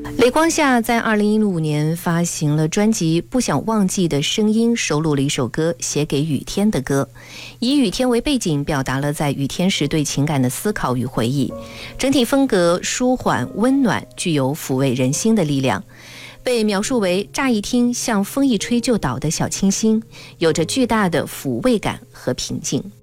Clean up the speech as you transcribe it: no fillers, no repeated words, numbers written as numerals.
雷光夏在2015年发行了专辑《不想忘记的声音》，收录了一首歌《写给雨天的歌》，以雨天为背景，表达了在雨天时对情感的思考与回忆。整体风格舒缓温暖，具有抚慰人心的力量。被描述为乍一听像风一吹就倒的小清新，有着巨大的抚慰感和平静。